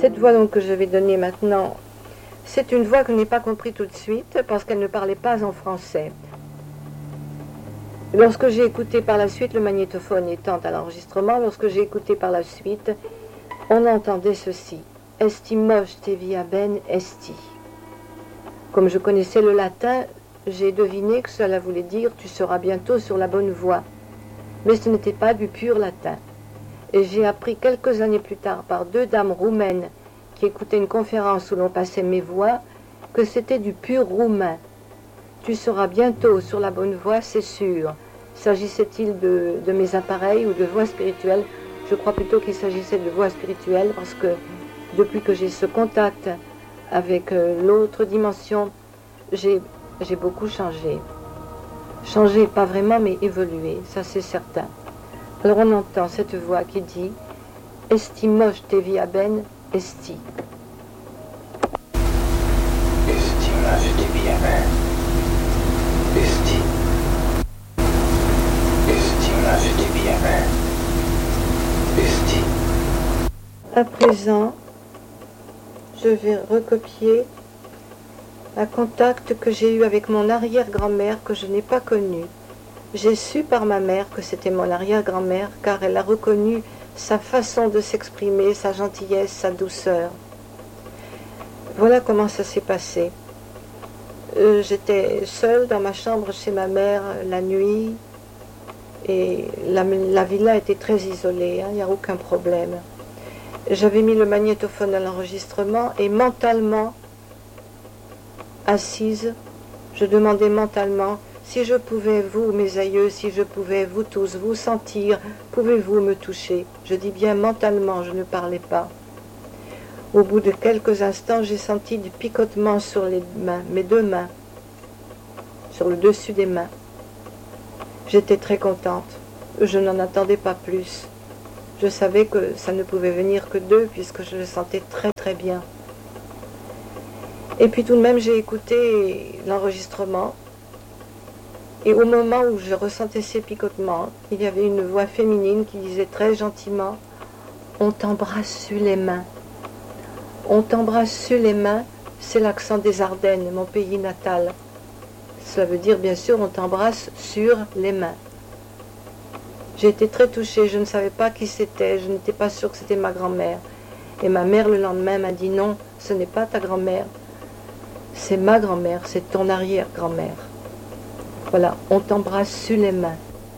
Cette voix donc que je vais donner maintenant, c'est une voix que je n'ai pas compris tout de suite parce qu'elle ne parlait pas en français. Lorsque j'ai écouté par la suite, le magnétophone étant à l'enregistrement, lorsque j'ai écouté par la suite, on entendait ceci. Esti mosh te via ben esti. Comme je connaissais le latin, j'ai deviné que cela voulait dire tu seras bientôt sur la bonne voie. Mais ce n'était pas du pur latin. Et j'ai appris quelques années plus tard par deux dames roumaines qui écoutaient une conférence où l'on passait mes voix, que c'était du pur roumain. Tu seras bientôt sur la bonne voie, c'est sûr. S'agissait-il de mes appareils ou de voix spirituelles? Je crois plutôt qu'il s'agissait de voix spirituelles parce que depuis que j'ai ce contact avec l'autre dimension, j'ai beaucoup changé. Changé, pas vraiment, mais évolué, ça c'est certain. Alors on entend cette voix qui dit « Esti mosh te via ben esti ». Esti mosh te via ben esti. Esti mosh te via ben esti. À présent, je vais recopier un contact que j'ai eu avec mon arrière-grand-mère que je n'ai pas connu. J'ai su par ma mère que c'était mon arrière-grand-mère car elle a reconnu sa façon de s'exprimer, sa gentillesse, sa douceur. Voilà comment ça s'est passé. J'étais seule dans ma chambre chez ma mère la nuit et la villa était très isolée, il n'y a aucun problème. J'avais mis le magnétophone à l'enregistrement et mentalement, assise, je demandais mentalement si je pouvais, vous, mes aïeux, si je pouvais, vous tous, vous sentir, pouvez-vous me toucher? Je dis bien mentalement, je ne parlais pas. Au bout de quelques instants, j'ai senti du picotement sur les mains, mes deux mains, sur le dessus des mains. J'étais très contente, je n'en attendais pas plus. Je savais que ça ne pouvait venir que d'eux, puisque je le sentais très très bien. Et puis tout de même, j'ai écouté l'enregistrement. Et au moment où je ressentais ces picotements, il y avait une voix féminine qui disait très gentiment « On t'embrasse sur les mains ». « On t'embrasse sur les mains », c'est l'accent des Ardennes, mon pays natal. Cela veut dire bien sûr « On t'embrasse sur les mains ». J'ai été très touchée, je ne savais pas qui c'était, je n'étais pas sûre que c'était ma grand-mère. Et ma mère le lendemain m'a dit « Non, ce n'est pas ta grand-mère, c'est ma grand-mère, c'est ton arrière-grand-mère ». Voilà, on t'embrasse sur les mains.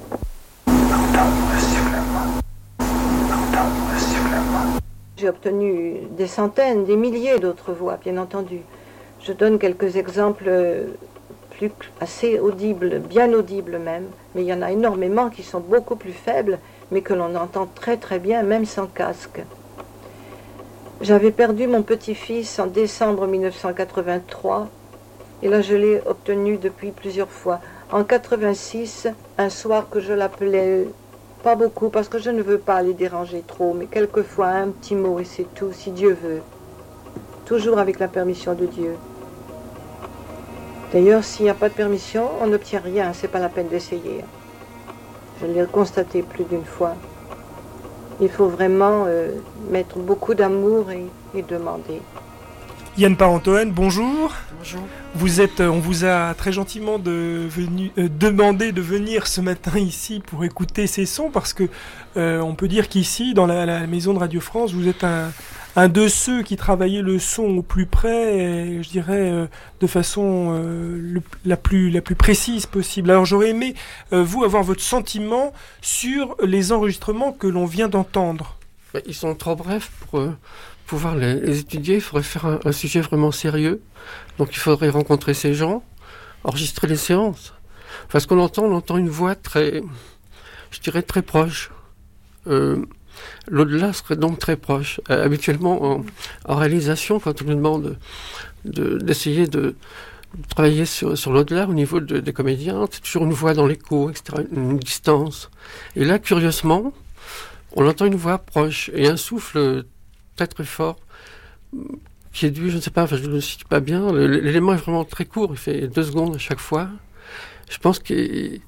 J'ai obtenu des centaines, des milliers d'autres voix, bien entendu. Je donne quelques exemples assez audibles, bien audibles même, mais il y en a énormément qui sont beaucoup plus faibles, mais que l'on entend très très bien, même sans casque. J'avais perdu mon petit-fils en décembre 1983, et là je l'ai obtenu depuis plusieurs fois. En 86, un soir que je l'appelais, pas beaucoup parce que je ne veux pas les déranger trop, mais quelquefois un petit mot et c'est tout, si Dieu veut. Toujours avec la permission de Dieu. D'ailleurs, s'il n'y a pas de permission, on n'obtient rien, c'est pas la peine d'essayer. Je l'ai constaté plus d'une fois. Il faut vraiment mettre beaucoup d'amour et demander. Yann Parentoen, bonjour. Bonjour. On vous a très gentiment demandé de venir ce matin ici pour écouter ces sons parce que on peut dire qu'ici, dans la maison de Radio France, vous êtes un de ceux qui travaillaient le son au plus près, et, je dirais de façon la plus précise possible. Alors j'aurais aimé, vous, avoir votre sentiment sur les enregistrements que l'on vient d'entendre. Ils sont trop brefs pour pouvoir les étudier. Il faudrait faire un sujet vraiment sérieux. Donc il faudrait rencontrer ces gens, enregistrer les séances. Enfin, ce qu'on entend, on entend une voix très, je dirais, très proche. L'au-delà serait donc très proche. Habituellement, en réalisation, quand on nous demande d'essayer de travailler sur l'au-delà au niveau des comédiens, c'est toujours une voix dans l'écho, etc., une distance. Et là, curieusement, on entend une voix proche et un souffle très très fort qui est dû, je ne sais pas, enfin, je ne le situe pas bien. L'élément est vraiment très court, il fait 2 secondes à chaque fois. Je pense qu'il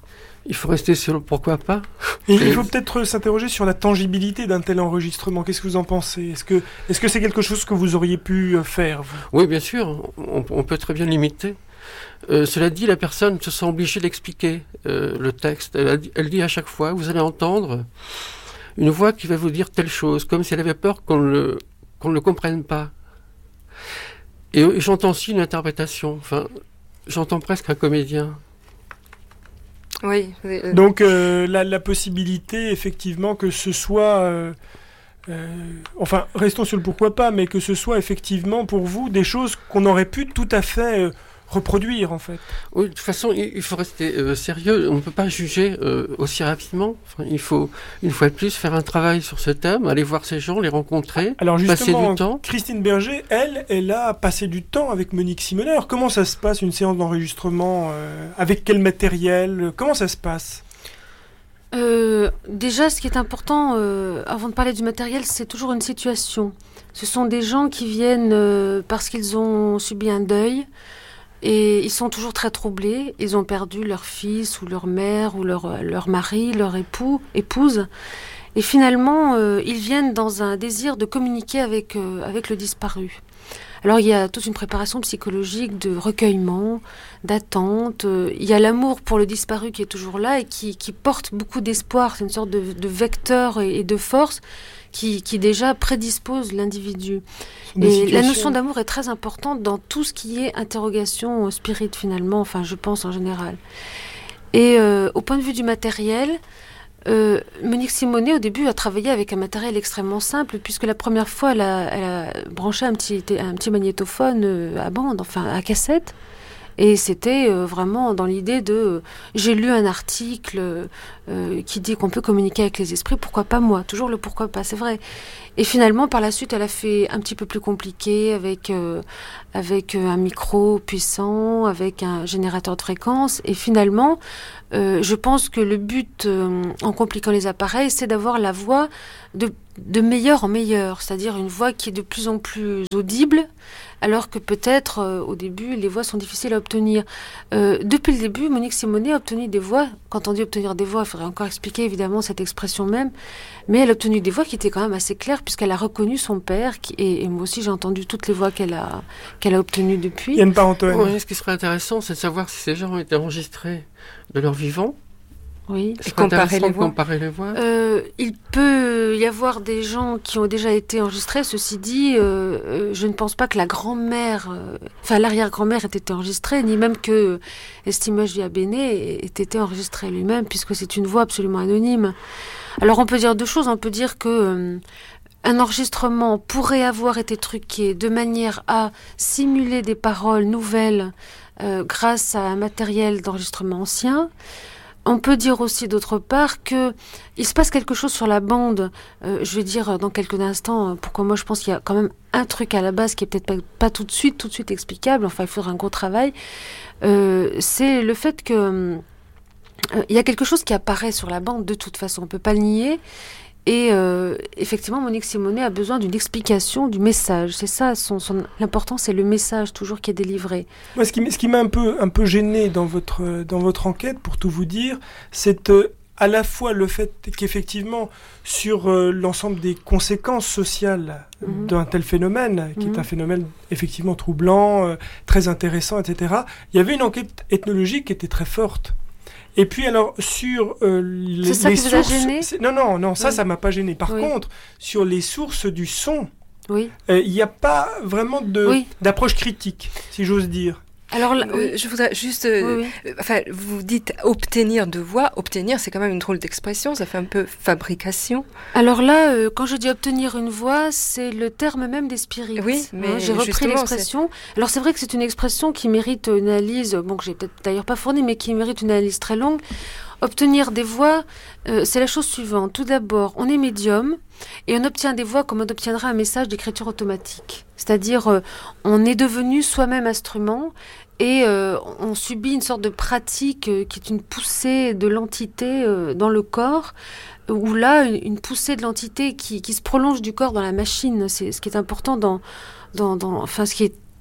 il faut rester sur le pourquoi pas. Et il faut peut-être s'interroger sur la tangibilité d'un tel enregistrement. Qu'est-ce que vous en pensez ? Est-ce que c'est quelque chose que vous auriez pu faire, vous ? Oui, bien sûr, on peut très bien l'imiter. Cela dit, la personne se sent obligée d'expliquer le texte. Elle dit à chaque fois, vous allez entendre une voix qui va vous dire telle chose, comme si elle avait peur qu'on ne le comprenne pas. Et j'entends aussi une interprétation. Enfin, j'entends presque un comédien. Oui. Donc la possibilité, effectivement, que ce soit... enfin, restons sur le pourquoi pas, mais que ce soit effectivement pour vous des choses qu'on aurait pu tout à fait reproduire, en fait. Oui, de toute façon, il faut rester sérieux. On ne peut pas juger aussi rapidement. Enfin, il faut, une fois de plus, faire un travail sur ce thème, aller voir ces gens, les rencontrer, Alors justement, passer du temps. Christine Berger, elle a passé du temps avec Monique Simonet. Alors comment ça se passe, une séance d'enregistrement avec quel matériel ? Comment ça se passe ? Déjà, ce qui est important, avant de parler du matériel, c'est toujours une situation. Ce sont des gens qui viennent parce qu'ils ont subi un deuil et ils sont toujours très troublés. Ils ont perdu leur fils ou leur mère ou leur mari, leur épouse. Et finalement, ils viennent dans un désir de communiquer avec le disparu. Alors il y a toute une préparation psychologique de recueillement, d'attente. Il y a l'amour pour le disparu qui est toujours là et qui porte beaucoup d'espoir. C'est une sorte de vecteur et de force qui déjà prédispose l'individu. Et la notion d'amour est très importante dans tout ce qui est interrogation spirit finalement, enfin je pense en général. Et au point de vue du matériel, Monique Simonet au début a travaillé avec un matériel extrêmement simple puisque la première fois elle a branché un petit magnétophone à bande, enfin à cassette, et c'était vraiment dans l'idée de j'ai lu un article qui dit qu'on peut communiquer avec les esprits, pourquoi pas moi, toujours le pourquoi pas, c'est vrai. Et finalement par la suite elle a fait un petit peu plus compliqué avec un micro puissant, avec un générateur de fréquences, et finalement je pense que le but, en compliquant les appareils, c'est d'avoir la voix de meilleur en meilleur, c'est-à-dire une voix qui est de plus en plus audible, alors que peut-être au début les voix sont difficiles à obtenir. Depuis le début, Monique Simonet a obtenu des voix. Quand on dit obtenir des voix, il faudrait encore expliquer évidemment cette expression même, mais elle a obtenu des voix qui étaient quand même assez claires puisqu'elle a reconnu son père, et moi aussi j'ai entendu toutes les voix qu'elle a obtenues depuis. Yann Parentoine. Oui, ce qui serait intéressant, c'est de savoir si ces gens ont été enregistrés de leur vivant. Oui. Et comparer les voix. Il peut y avoir des gens qui ont déjà été enregistrés. Ceci dit, je ne pense pas que la grand-mère, l'arrière-grand-mère ait été enregistrée, ni même que Estimoche Viabene ait été enregistré lui-même, puisque c'est une voix absolument anonyme. Alors on peut dire deux choses. On peut dire que un enregistrement pourrait avoir été truqué de manière à simuler des paroles nouvelles grâce à un matériel d'enregistrement ancien. On peut dire aussi d'autre part que il se passe quelque chose sur la bande. Je vais dire dans quelques instants pourquoi moi je pense qu'il y a quand même un truc à la base qui est peut-être pas tout de suite explicable. Enfin, il faudra un gros travail. C'est le fait que il y a quelque chose qui apparaît sur la bande de toute façon. On peut pas le nier. Et effectivement, Monique Simonet a besoin d'une explication du message. C'est ça, l'important, c'est le message toujours qui est délivré. Moi, ce qui m'a un peu gêné dans votre enquête, pour tout vous dire, c'est à la fois le fait qu'effectivement, sur l'ensemble des conséquences sociales d'un tel phénomène, qui est un phénomène effectivement troublant, très intéressant, etc., il y avait une enquête ethnologique qui était très forte. Et puis alors sur les sources... C'est ça qui vous a gêné ? Non, ça m'a pas gêné. Par contre, sur les sources du son, il n'y a pas vraiment d'approche critique, si j'ose dire. Alors, je voudrais juste... Enfin, vous dites obtenir de voix. Obtenir, c'est quand même une drôle d'expression. Ça fait un peu fabrication. Alors là, quand je dis obtenir une voix, c'est le terme même des spirites. Oui, mais j'ai repris l'expression. Alors c'est vrai que c'est une expression qui mérite une analyse, que j'ai peut-être d'ailleurs pas fournie, mais qui mérite une analyse très longue. Obtenir des voix, c'est la chose suivante. Tout d'abord, on est médium et on obtient des voix comme on obtiendra un message d'écriture automatique. C'est-à-dire, on est devenu soi-même instrument et on subit une sorte de pratique qui est une poussée de l'entité dans le corps, où là, une poussée de l'entité qui se prolonge du corps dans la machine. C'est ce qui est important enfin, ce qui est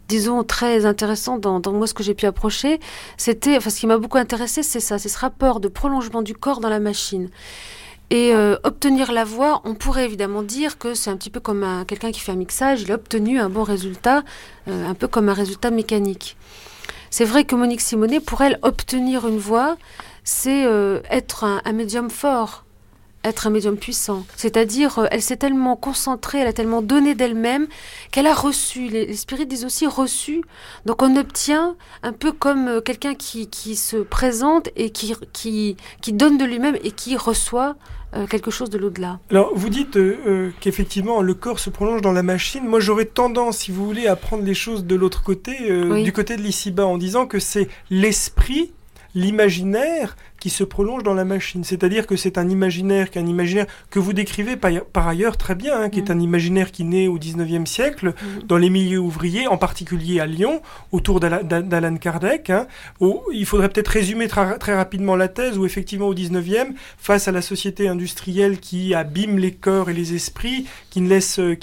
disons, très intéressant dans moi, ce que j'ai pu approcher, c'était, ce qui m'a beaucoup intéressé, c'est ça, c'est ce rapport de prolongement du corps dans la machine. Et obtenir la voix, on pourrait évidemment dire que c'est un petit peu comme quelqu'un qui fait un mixage, il a obtenu un bon résultat, un peu comme un résultat mécanique. C'est vrai que Monique Simonet, pour elle, obtenir une voix, c'est être un médium fort, être un médium puissant. C'est-à-dire, elle s'est tellement concentrée, elle a tellement donné d'elle-même qu'elle a reçu. Les spirites disent aussi reçu. Donc on obtient un peu comme quelqu'un qui se présente et qui donne de lui-même et qui reçoit quelque chose de l'au-delà. Alors, vous dites qu'effectivement, le corps se prolonge dans la machine. Moi, j'aurais tendance, si vous voulez, à prendre les choses de l'autre côté, oui. Du côté de l'ici-bas, en disant que c'est l'esprit, l'imaginaire qui se prolonge dans la machine. C'est-à-dire que c'est un imaginaire que vous décrivez par ailleurs très bien, qui est un imaginaire qui naît au 19e siècle, dans les milieux ouvriers, en particulier à Lyon, autour d'Alan Kardec. Où il faudrait peut-être résumer très rapidement la thèse, où effectivement au 19e, face à la société industrielle qui abîme les corps et les esprits, qui ne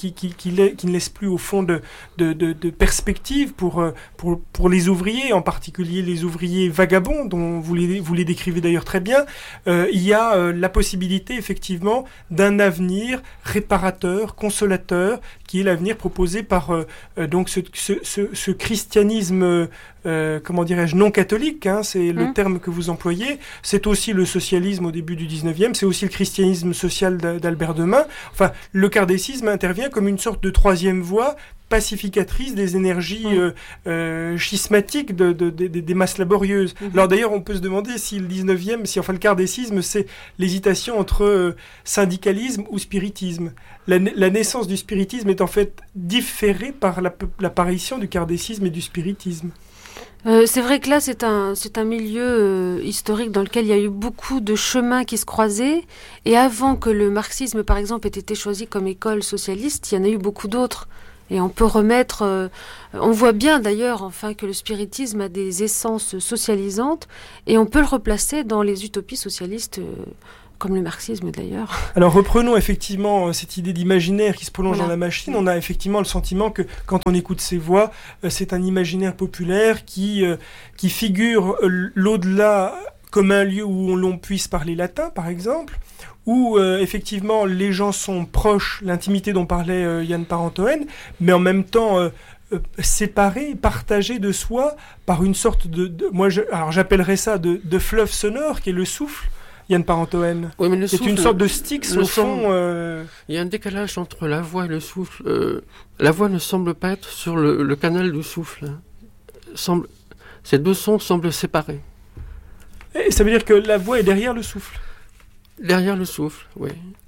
laisse plus au fond de perspectives pour les ouvriers, en particulier les ouvriers vagabonds, dont vous les décrivez d'ailleurs très bien, il y a la possibilité effectivement d'un avenir réparateur, consolateur, qui est l'avenir proposé par donc ce christianisme, comment dirais-je, non catholique, c'est le terme que vous employez. C'est aussi le socialisme au début du 19e, c'est aussi le christianisme social d'Albert Demain. Enfin, le kardécisme intervient comme une sorte de troisième voie pacificatrice des énergies schismatiques des masses laborieuses. Alors d'ailleurs, on peut se demander si le 19e, le kardécisme, c'est l'hésitation entre syndicalisme ou spiritisme. La naissance du spiritisme est en fait différée par l'apparition du kardécisme et du spiritisme. C'est vrai que là, c'est un milieu historique dans lequel il y a eu beaucoup de chemins qui se croisaient. Et avant que le marxisme, par exemple, ait été choisi comme école socialiste, il y en a eu beaucoup d'autres. Et on peut remettre... on voit bien d'ailleurs que le spiritisme a des essences socialisantes et on peut le replacer dans les utopies socialistes, comme le marxisme d'ailleurs. Alors reprenons effectivement cette idée d'imaginaire qui se prolonge dans la machine. On a effectivement le sentiment que quand on écoute ces voix, c'est un imaginaire populaire qui figure l'au-delà comme un lieu où l'on puisse parler latin, par exemple, où effectivement les gens sont proches, l'intimité dont parlait Yann Parentoen, mais en même temps séparés, partagés de soi par une sorte alors j'appellerais ça de fleuve sonore qui est le souffle. Yann Parentoen, oui, c'est une sorte de Styx au fond. Il y a un décalage entre la voix et le souffle. La voix ne semble pas être sur le canal du souffle. Ces deux sons semblent séparés. Et ça veut dire que la voix est derrière le souffle. Derrière le souffle, oui.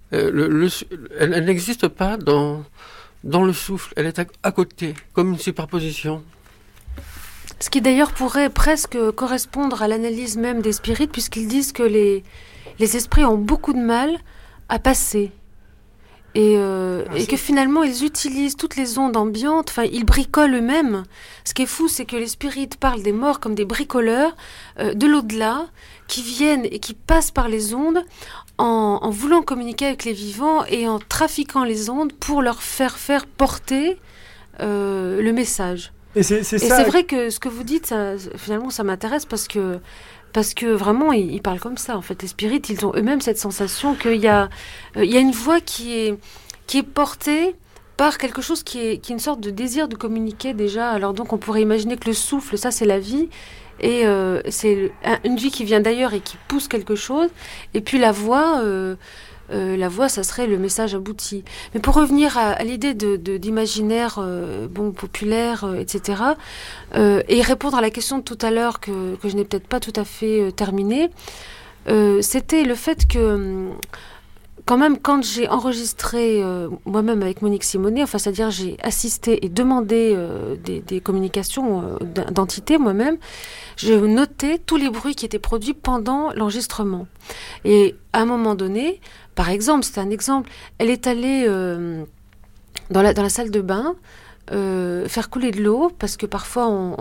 Elle n'existe pas dans le souffle. Elle est à côté, comme une superposition. Ce qui d'ailleurs pourrait presque correspondre à l'analyse même des spirites, puisqu'ils disent que les esprits ont beaucoup de mal à passer. Et que finalement, ils utilisent toutes les ondes ambiantes, ils bricolent eux-mêmes. Ce qui est fou, c'est que les spirites parlent des morts comme des bricoleurs de l'au-delà, qui viennent et qui passent par les ondes en voulant communiquer avec les vivants et en trafiquant les ondes pour leur faire porter le message. Et c'est vrai que ce que vous dites, finalement, ça m'intéresse parce que vraiment, ils parlent comme ça. En fait, les spirites, ils ont eux-mêmes cette sensation qu'il y a une voix qui est portée par quelque chose qui est une sorte de désir de communiquer déjà. Alors donc, on pourrait imaginer que le souffle, ça, c'est la vie. Et c'est une vie qui vient d'ailleurs et qui pousse quelque chose. Et puis la voix, ça serait le message abouti. Mais pour revenir à l'idée d'imaginaire populaire, etc., et répondre à la question de tout à l'heure que je n'ai peut-être pas tout à fait terminée, c'était le fait que quand même, quand j'ai enregistré moi-même avec Monique Simonet, c'est-à-dire j'ai assisté et demandé des communications d'entités moi-même, je notais tous les bruits qui étaient produits pendant l'enregistrement. Et à un moment donné, par exemple, c'est un exemple, elle est allée dans la salle de bain faire couler de l'eau parce que parfois on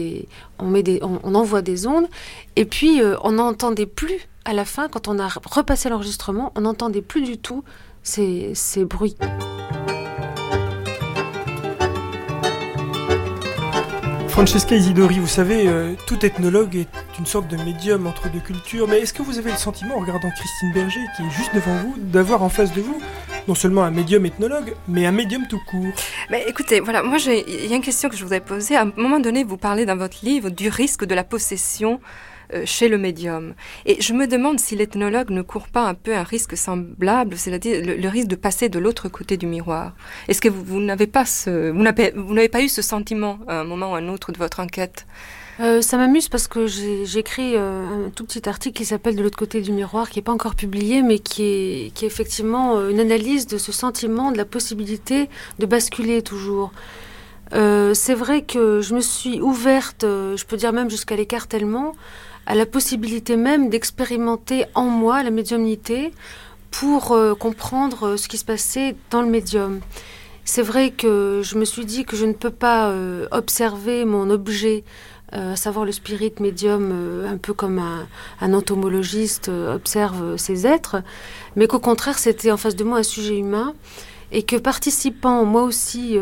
envoie des ondes et puis on n'entendait plus à la fin, quand on a repassé l'enregistrement, on n'entendait plus du tout ces bruits. Francesca Isidori, vous savez, tout ethnologue est une sorte de médium entre deux cultures, mais est-ce que vous avez le sentiment, en regardant Christine Berger, qui est juste devant vous, d'avoir en face de vous non seulement un médium ethnologue, mais un médium tout court? Mais écoutez, voilà, moi il y a une question que je voudrais poser. À un moment donné, vous parlez dans votre livre du risque de la possession chez le médium. Et je me demande si l'ethnologue ne court pas un peu un risque semblable, c'est-à-dire le risque de passer de l'autre côté du miroir. Est-ce que vous n'avez pas eu ce sentiment à un moment ou à un autre de votre enquête? Ça m'amuse parce que j'ai écrit un tout petit article qui s'appelle De l'autre côté du miroir, qui n'est pas encore publié, mais qui est effectivement une analyse de ce sentiment, de la possibilité de basculer toujours. C'est vrai que je me suis ouverte, je peux dire même jusqu'à l'écartèlement, à la possibilité même d'expérimenter en moi la médiumnité pour comprendre ce qui se passait dans le médium. C'est vrai que je me suis dit que je ne peux pas observer mon objet, à savoir le spirit médium, un peu comme un entomologiste observe ses êtres, mais qu'au contraire c'était en face de moi un sujet humain, et que participant moi aussi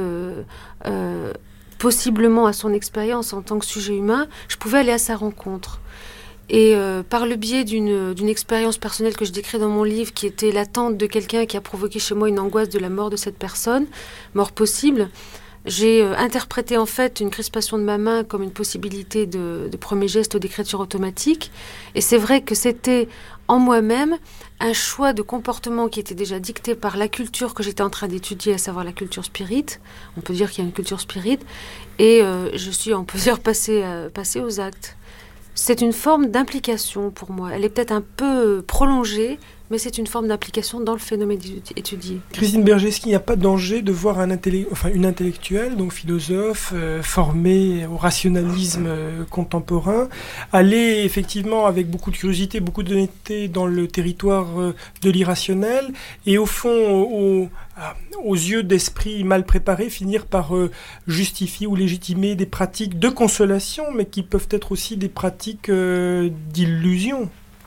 possiblement à son expérience en tant que sujet humain, je pouvais aller à sa rencontre. Et par le biais d'une expérience personnelle que je décris dans mon livre, qui était l'attente de quelqu'un qui a provoqué chez moi une angoisse de la mort de cette personne, mort possible, j'ai interprété en fait une crispation de ma main comme une possibilité de premier geste d'écriture automatique. Et c'est vrai que c'était en moi-même un choix de comportement qui était déjà dicté par la culture que j'étais en train d'étudier, à savoir la culture spirit. On peut dire qu'il y a une culture spirit. Et je suis, on peut dire, passée aux actes. C'est une forme d'implication pour moi. Elle est peut-être un peu prolongée, mais c'est une forme d'implication dans le phénomène étudié. Christine Berger, est-ce qu'il n'y a pas de danger de voir une intellectuelle, donc philosophe, formée au rationalisme contemporain, aller effectivement avec beaucoup de curiosité, beaucoup d'honnêteté dans le territoire de l'irrationnel, et au fond, aux yeux d'esprit mal préparés, finir par justifier ou légitimer des pratiques de consolation, mais qui peuvent être aussi des pratiques d'illusion?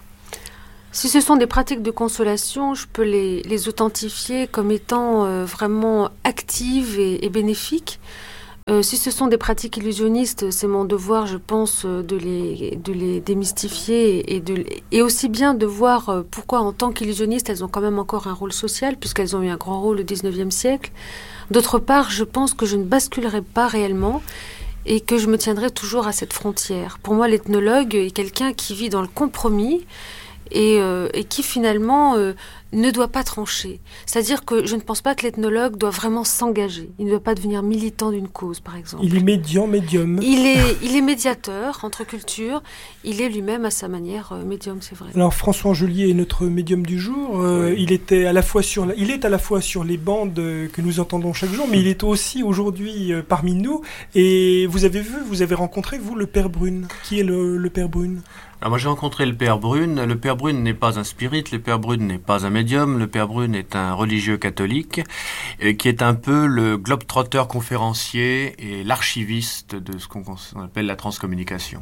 Si ce sont des pratiques de consolation, je peux les authentifier comme étant vraiment actives et bénéfiques. Si ce sont des pratiques illusionnistes, c'est mon devoir, je pense, de les démystifier et aussi bien de voir pourquoi, en tant qu'illusionnistes, elles ont quand même encore un rôle social, puisqu'elles ont eu un grand rôle au XIXe siècle. D'autre part, je pense que je ne basculerai pas réellement et que je me tiendrai toujours à cette frontière. Pour moi, l'ethnologue est quelqu'un qui vit dans le compromis et qui finalement ne doit pas trancher. C'est-à-dire que je ne pense pas que l'ethnologue doit vraiment s'engager. Il ne doit pas devenir militant d'une cause, par exemple. Il est médium. Il est médiateur entre cultures. Il est lui-même à sa manière médium, c'est vrai. Alors François Angelier est notre médium du jour. Il est à la fois sur les bandes que nous entendons chaque jour, mais il est aussi aujourd'hui parmi nous. Et vous avez rencontré, vous, le Père Brune. Qui est le Père Brune? Alors moi j'ai rencontré le Père Brune. Le Père Brune n'est pas un spirit, le Père Brune n'est pas un médium, le Père Brune est un religieux catholique qui est un peu le globe-trotter conférencier et l'archiviste de ce qu'on appelle la transcommunication.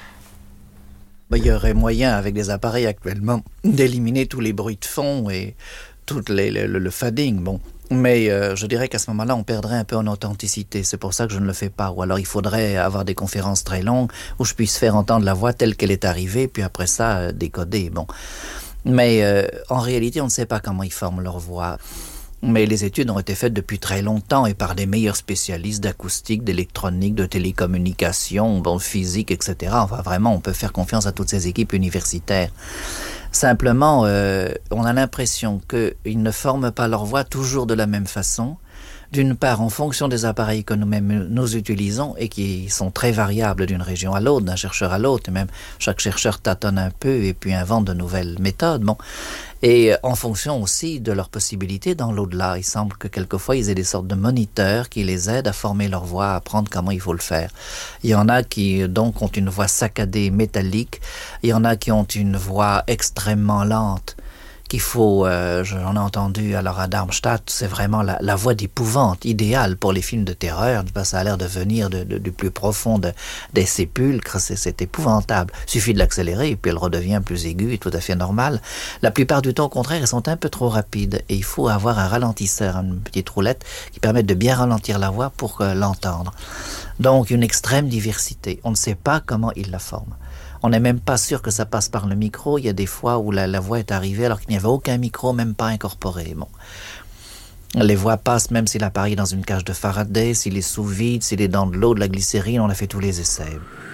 Il y aurait moyen avec des appareils actuellement d'éliminer tous les bruits de fond et tout le fading, bon. Mais je dirais qu'à ce moment-là, on perdrait un peu en authenticité. C'est pour ça que je ne le fais pas. Ou alors il faudrait avoir des conférences très longues où je puisse faire entendre la voix telle qu'elle est arrivée, puis après ça, décoder. Bon. Mais en réalité, on ne sait pas comment ils forment leur voix. Mais les études ont été faites depuis très longtemps et par des meilleurs spécialistes d'acoustique, d'électronique, de télécommunication, bon, physique, etc. Enfin, vraiment, on peut faire confiance à toutes ces équipes universitaires. Simplement, on a l'impression qu'ils ne forment pas leur voix toujours de la même façon. D'une part, en fonction des appareils que nous-mêmes nous utilisons et qui sont très variables d'une région à l'autre, d'un chercheur à l'autre, et même chaque chercheur tâtonne un peu et puis invente de nouvelles méthodes. Bon. Et en fonction aussi de leurs possibilités dans l'au-delà. Il semble que quelquefois, ils aient des sortes de moniteurs qui les aident à former leur voix, à apprendre comment il faut le faire. Il y en a qui, donc, ont une voix saccadée, métallique. Il y en a qui ont une voix extrêmement lente, qu'il faut, j'en ai entendu alors à Darmstadt, c'est vraiment la voix d'épouvante idéale pour les films de terreur. Ça a l'air de venir du plus profond des sépulcres, c'est épouvantable. Il suffit de l'accélérer et puis elle redevient plus aiguë et tout à fait normale. La plupart du temps, au contraire, elles sont un peu trop rapides et il faut avoir un ralentisseur, une petite roulette qui permet de bien ralentir la voix pour l'entendre. Donc une extrême diversité. On ne sait pas comment ils la forment. On n'est même pas sûr que ça passe par le micro. Il y a des fois où la voix est arrivée alors qu'il n'y avait aucun micro, même pas incorporé. Bon. Les voix passent même s'il apparaît dans une cage de Faraday, s'il est sous vide, s'il est dans de l'eau, de la glycérine, on a fait tous les essais.